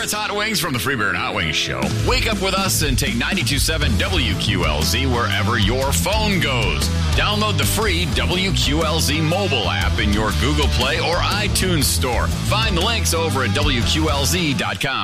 it's Hot Wings from the Free Beer and Hot Wings Show. Wake up with us and take 92.7 WQLZ wherever your phone goes. Download the free WQLZ mobile app in your Google Play or iTunes store. Find the links over at WQLZ.com.